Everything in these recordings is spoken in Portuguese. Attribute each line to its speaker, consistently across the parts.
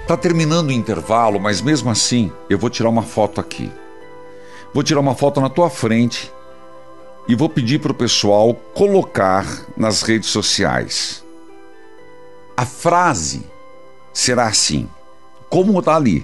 Speaker 1: Tá terminando o intervalo, mas mesmo assim, eu vou tirar uma foto aqui. Vou tirar uma foto na tua frente e vou pedir para o pessoal colocar nas redes sociais. A frase será assim, como está ali.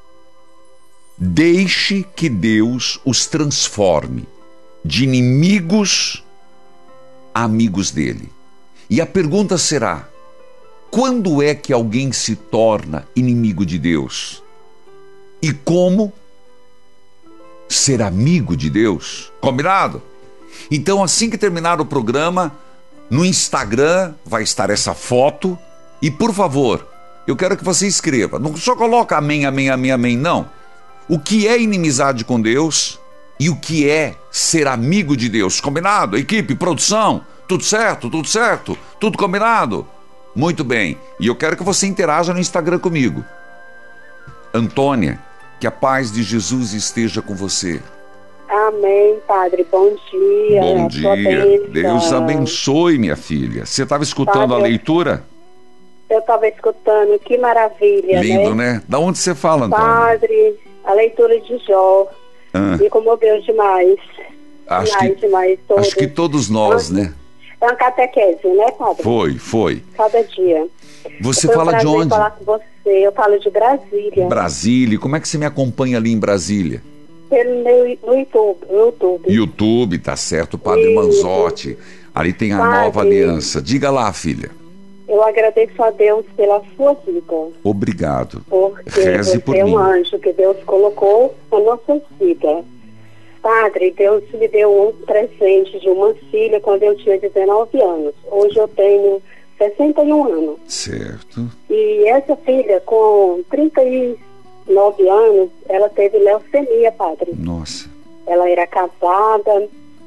Speaker 1: Deixe que Deus os transforme de inimigos a amigos dele. E a pergunta será: quando é que alguém se torna inimigo de Deus? E como ser amigo de Deus? Combinado? Então, assim que terminar o programa, no Instagram vai estar essa foto. E, por favor, eu quero que você escreva. Não só coloca amém, amém, amém, amém, não. O que é inimizade com Deus e o que é ser amigo de Deus? Combinado? Equipe, produção, tudo certo? Tudo certo? Tudo combinado? Muito bem. E eu quero que você interaja no Instagram comigo. Antônia, que a paz de Jesus esteja com você.
Speaker 2: Amém, Padre. Bom dia.
Speaker 1: Bom dia. Deus abençoe, minha filha. Você estava escutando
Speaker 2: Padre,
Speaker 1: a leitura?
Speaker 2: Eu estava escutando. Que maravilha,
Speaker 1: Lindo, né? Da onde você fala, Antônia?
Speaker 2: Padre, a leitura de Jó. Me comoveu demais.
Speaker 1: Acho que todos nós, né?
Speaker 2: É uma catequese, né, Padre?
Speaker 1: Foi.
Speaker 2: Cada dia.
Speaker 1: Você fala de onde?
Speaker 2: Falar com você. Eu falo de Brasília.
Speaker 1: Brasília. Como é que você me acompanha ali em Brasília?
Speaker 2: No YouTube.
Speaker 1: YouTube, tá certo, Padre Manzotti. Ali tem a Nova Aliança. Diga lá, filha.
Speaker 2: Eu agradeço a Deus pela sua vida.
Speaker 1: Obrigado.
Speaker 2: Porque
Speaker 1: Reze
Speaker 2: você
Speaker 1: por
Speaker 2: é
Speaker 1: mim.
Speaker 2: um anjo que Deus colocou na nossa vida. Padre, Deus me deu um presente de uma filha quando eu tinha 19 anos. Hoje eu tenho 61 anos.
Speaker 1: Certo.
Speaker 2: E essa filha, com 39 anos, ela teve leucemia, Padre.
Speaker 1: Nossa.
Speaker 2: Ela era casada,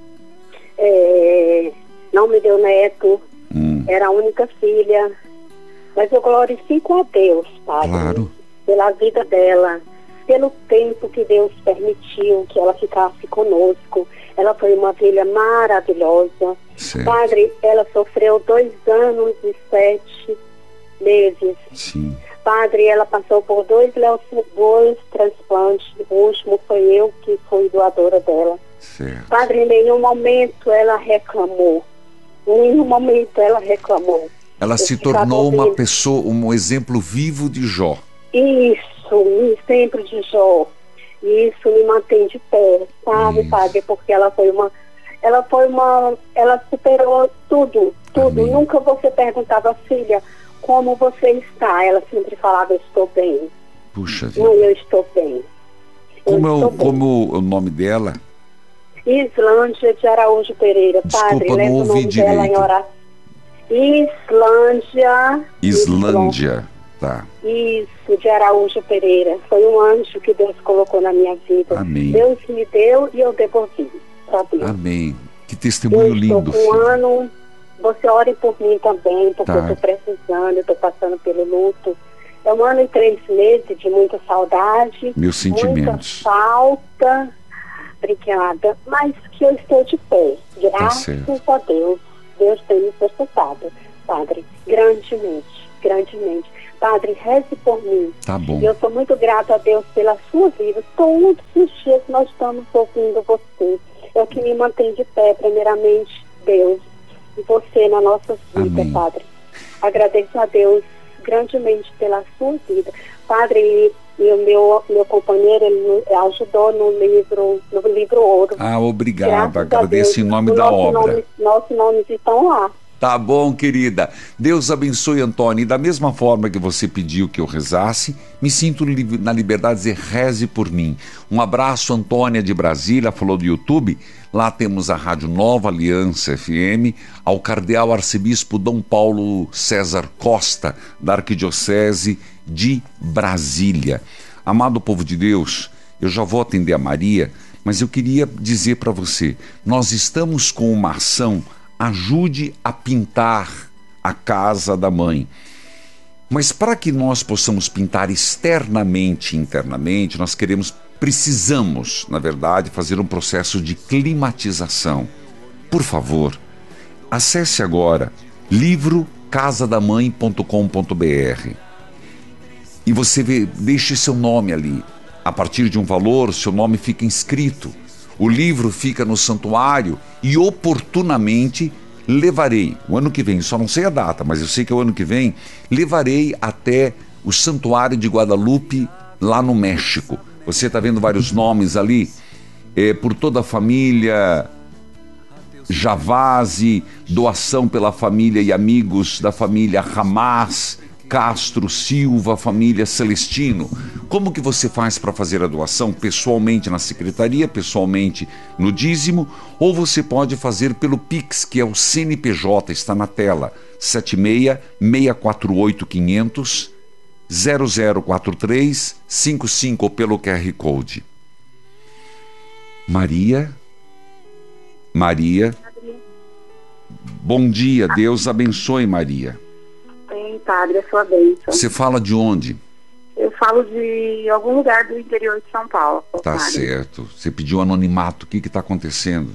Speaker 2: não me deu neto, era a única filha. Mas eu glorifico a Deus, Padre,
Speaker 1: claro,
Speaker 2: pela vida dela, pelo tempo que Deus permitiu que ela ficasse conosco. Ela foi uma filha maravilhosa.
Speaker 1: Certo.
Speaker 2: Padre, ela sofreu 2 anos e 7 meses.
Speaker 1: Sim.
Speaker 2: Padre, ela passou por 2 transplantes. O último foi eu que fui doadora dela.
Speaker 1: Certo.
Speaker 2: Padre, em nenhum momento ela reclamou. Em nenhum momento ela reclamou.
Speaker 1: Ela se tornou uma pessoa, um exemplo vivo de Jó.
Speaker 2: Isso, um exemplo de Jó. E isso me mantém de pé, sabe, Padre? Porque ela superou tudo.
Speaker 1: Amém.
Speaker 2: Nunca você perguntava, filha, como você está? Ela sempre falava, eu estou bem.
Speaker 1: Puxa vida.
Speaker 2: Mãe, eu estou bem.
Speaker 1: Como o nome dela?
Speaker 2: Islândia de Araújo Pereira.
Speaker 1: Desculpa,
Speaker 2: Padre,
Speaker 1: não
Speaker 2: lembra o
Speaker 1: ouvi
Speaker 2: nome
Speaker 1: direito.
Speaker 2: dela em oração.
Speaker 1: Islândia, tá.
Speaker 2: Isso, de Araújo Pereira. Foi um anjo que Deus colocou na minha vida.
Speaker 1: Amém.
Speaker 2: Deus me deu e eu devolvi pra Deus.
Speaker 1: Amém. Que testemunho lindo,
Speaker 2: eu estou com um
Speaker 1: filho.
Speaker 2: ano. Você ore por mim também, porque
Speaker 1: Tá.
Speaker 2: eu estou precisando, eu estou passando pelo luto. É 1 ano e 3 meses de muita saudade.
Speaker 1: Meus sentimentos.
Speaker 2: Muita falta. Obrigada. Mas que eu estou de pé. Graças
Speaker 1: certo.
Speaker 2: a Deus. Deus tem me sustentado, Padre, grandemente. Padre, reze por mim.
Speaker 1: Tá bom.
Speaker 2: Eu sou muito grata a Deus pela sua vida. Todos os dias nós estamos ouvindo você. É o que me mantém de pé, primeiramente, Deus. E você na nossa vida,
Speaker 1: Amém.
Speaker 2: Padre. Agradeço a Deus grandemente pela sua vida. Padre, e o meu companheiro, ele ajudou no livro Ouro.
Speaker 1: Ah, obrigado.
Speaker 2: Graças a
Speaker 1: Agradeço
Speaker 2: Deus.
Speaker 1: em nome da obra.
Speaker 2: Nossos nomes estão lá.
Speaker 1: Tá bom, querida. Deus abençoe, Antônia. E da mesma forma que você pediu que eu rezasse, me sinto na liberdade de dizer, reze por mim. Um abraço, Antônia de Brasília, falou do YouTube. Lá temos a Rádio Nova Aliança FM, ao Cardeal Arcebispo Dom Paulo César Costa, da Arquidiocese de Brasília. Amado povo de Deus, eu já vou atender a Maria, mas eu queria dizer para você, nós estamos com uma ação, ajude a pintar a casa da mãe. Mas para que nós possamos pintar externamente e internamente, nós precisamos, na verdade, fazer um processo de climatização. Por favor, acesse agora livrocasadamãe.com.br. e você deixe seu nome ali. A partir de um valor, seu nome fica inscrito. O livro fica no santuário e oportunamente levarei, o ano que vem, só não sei a data, mas eu sei que é o ano que vem, levarei até o Santuário de Guadalupe, lá no México. Você está vendo vários nomes ali, por toda a família Javase, doação pela família e amigos da família Hamas, Castro, Silva, família Celestino. Como que você faz para fazer a doação? Pessoalmente na secretaria, pessoalmente no dízimo, ou você pode fazer pelo Pix, que é o CNPJ, está na tela, 76-648-500 0043-55 ou pelo QR Code. Maria, bom dia, Deus abençoe, Maria.
Speaker 2: Bem, padre, a sua bênção.
Speaker 1: Você fala de onde?
Speaker 2: Eu falo de algum lugar do interior de São Paulo.
Speaker 1: Tá, padre. Certo. Você pediu anonimato. O que está acontecendo?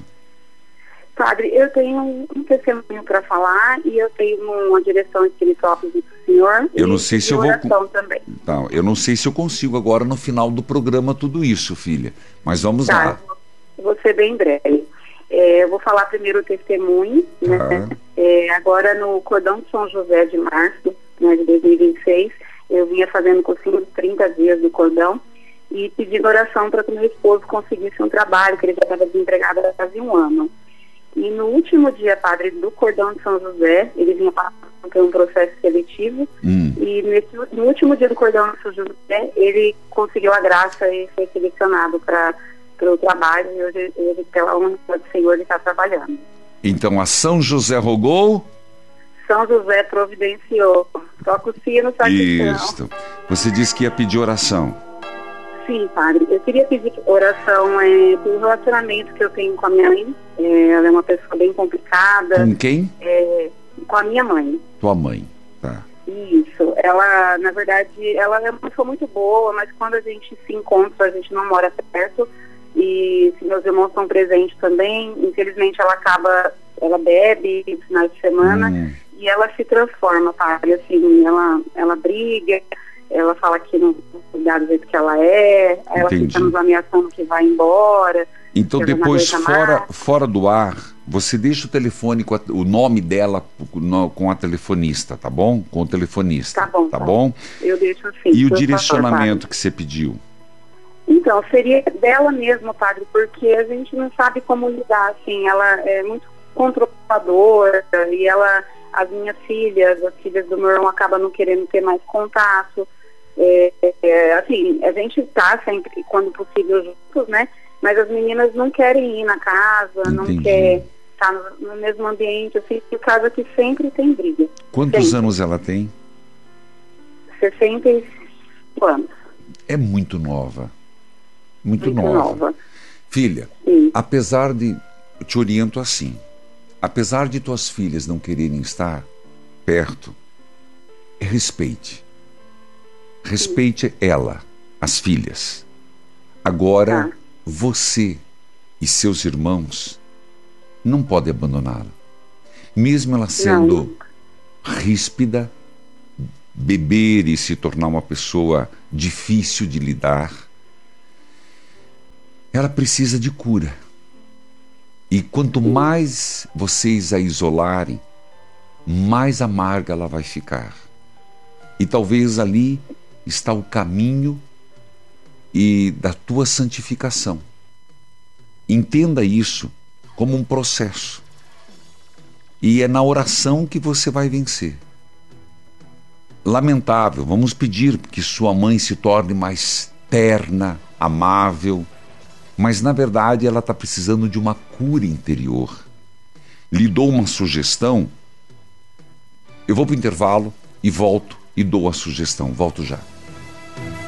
Speaker 2: Padre, eu tenho um testemunho para falar e eu tenho uma direção espiritual para o senhor.
Speaker 1: Eu não sei se eu vou.
Speaker 2: Também.
Speaker 1: Tá, eu não sei se eu consigo agora no final do programa tudo isso, filha. Mas vamos lá.
Speaker 2: Vou ser bem breve. Eu vou falar primeiro o testemunho, né? Agora no Cordão de São José de março, né, de 2026, eu vinha fazendo cursinho de 30 dias do cordão e pedindo oração para que meu esposo conseguisse um trabalho, que ele já estava desempregado há quase um ano. E no último dia, padre, do Cordão de São José, ele vinha passando por um processo seletivo, e no último dia do Cordão de São José, ele conseguiu a graça e foi selecionado para o trabalho, e hoje, pela honra do Senhor, ele está trabalhando.
Speaker 1: Então, a São José rogou?
Speaker 2: São José providenciou. Toca o sino, sacristão.
Speaker 1: Isso. Você disse que ia pedir oração.
Speaker 2: Sim, padre. Eu queria pedir oração pelo relacionamento que eu tenho com a minha mãe. Ela é uma pessoa bem complicada.
Speaker 1: Com quem?
Speaker 2: Com a minha mãe.
Speaker 1: Tua mãe, tá.
Speaker 2: Isso. Ela, na verdade, ela é uma pessoa muito boa, mas quando a gente se encontra, a gente não mora perto. E se meus irmãos estão presentes também, infelizmente ela bebe no final de semana e ela se transforma, padre, assim, ela briga, ela fala que não cuida do jeito que ela é, ela fica nos ameaçando que vai embora.
Speaker 1: Então depois, fora do ar, você deixa o telefone com o nome dela com a telefonista, tá bom? Com o telefonista, tá bom?
Speaker 2: Eu deixo assim.
Speaker 1: E o direcionamento que você pediu?
Speaker 2: Então, seria dela mesma, padre, porque a gente não sabe como lidar, assim, ela é muito controladora e as minhas filhas, as filhas do meu irmão acabam não querendo ter mais contato, assim, a gente tá sempre, quando possível, juntos, né, mas as meninas não querem ir na casa, não querem estar no mesmo ambiente, assim, e casa que sempre tem briga.
Speaker 1: Quantos anos ela tem?
Speaker 2: 65 anos.
Speaker 1: É muito nova. Muito nova. Filha, apesar de... Eu te oriento assim. Apesar de tuas filhas não quererem estar perto, respeite. Respeite ela, as filhas. Agora, você e seus irmãos não podem abandoná-la. Mesmo ela sendo ríspida, beber e se tornar uma pessoa difícil de lidar, ela precisa de cura. E quanto mais vocês a isolarem, mais amarga ela vai ficar. E talvez ali está o caminho e da tua santificação. Entenda isso como um processo. E é na oração que você vai vencer. Lamentável, vamos pedir que sua mãe se torne mais terna, amável, mas na verdade ela está precisando de uma cura interior. Lhe dou uma sugestão, eu vou para o intervalo e volto e dou a sugestão, volto já.